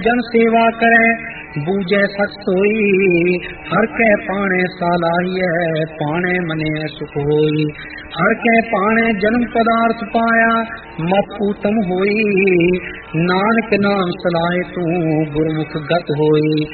जन सेवा करे बूझे सख सोई, हर कै पाणे सालाहिय पाणे मने सुख होई। हर कै पाणे जन्म पदार्थ पाया मत ऊतम होई, नानक नाम सलाहे तू गुरमुख गत होई।